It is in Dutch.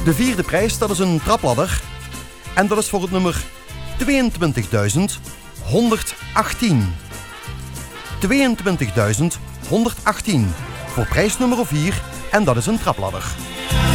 De vierde prijs, dat is een trapladder. En dat is voor het nummer 22.118. 22.118 voor prijs nummer 4 en dat is een trapladder.